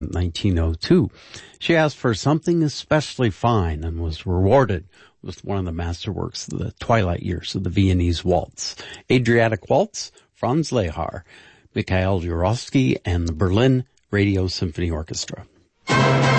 1902. She asked for something especially fine and was rewarded with one of the masterworks of the twilight years of the Viennese Waltz. Adriatic Waltz, Franz Lehar, Mikhail Jurovsky, and the Berlin Radio Symphony Orchestra.